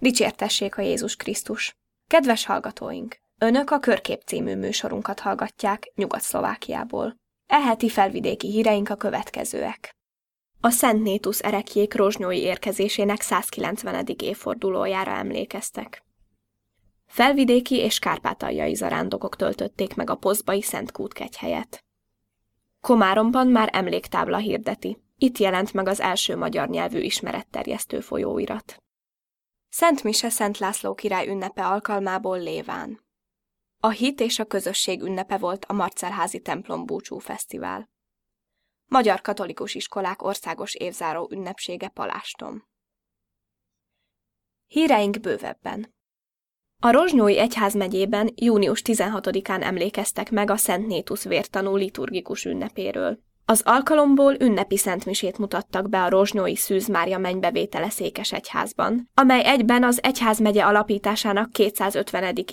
Dicsértessék a Jézus Krisztus! Kedves hallgatóink! Önök a Körkép című műsorunkat hallgatják Nyugat-Szlovákiából. E heti felvidéki híreink a következőek. A Szent Nétusz ereklyék rozsnyói érkezésének 190. évfordulójára emlékeztek. Felvidéki és kárpátaljai zarándokok töltötték meg a posztbai Szent Kútkegyhelyet. Komáromban már emléktábla hirdeti. Itt jelent meg az első magyar nyelvű ismeretterjesztő folyóirat. Szent Mise Szent László király ünnepe alkalmából Léván. A hit és a közösség ünnepe volt a Marcelházi templom búcsú fesztivál. Magyar katolikus iskolák országos évzáró ünnepsége Paláston. Híreink bővebben. A Rozsnyói egyházmegyében június 16-án emlékeztek meg a Szent Nétusz vértanú liturgikus ünnepéről. Az alkalomból ünnepi szentmisét mutattak be a rozsnyói Szűz Mária mennybevétele székesegyházban, amely egyben az egyházmegye alapításának 250.